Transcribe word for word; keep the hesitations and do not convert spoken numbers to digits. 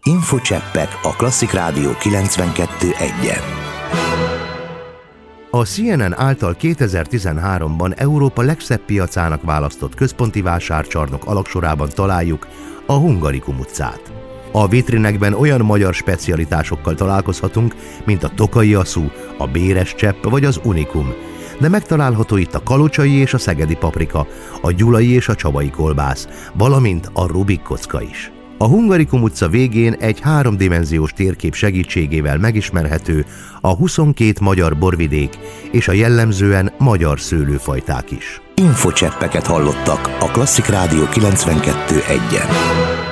Infocseppek a Klasszik Rádió kilencvenkettő egyen. A C N N által kétezer-tizenháromban Európa legszebb piacának választott központi vásárcsarnok alagsorában találjuk a Hungarikum utcát. A vitrinekben olyan magyar specialitásokkal találkozhatunk, mint a tokaji aszú, a béres csepp vagy az unikum, de megtalálható itt a kalocsai és a szegedi paprika, a gyulai és a csabai kolbász, valamint a Rubik kocka is. A Hungarikum utca végén egy háromdimenziós térkép segítségével megismerhető a huszonkét magyar borvidék és a jellemzően magyar szőlőfajták is. Infocseppeket hallottak a Klasszik Rádió kilencvenkettő egyen.